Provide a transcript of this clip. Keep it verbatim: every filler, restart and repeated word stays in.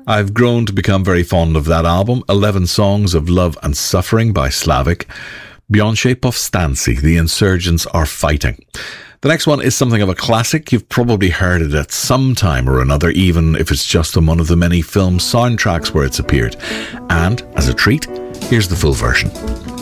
I've grown to become very fond of that album. eleven Songs of Love and Suffering by Slavic. Beyonce Povstanci, The Insurgents Are Fighting. The next one is something of a classic. You've probably heard it at some time or another, even if it's just on one of the many film soundtracks where it's appeared. And, as a treat, here's the full version.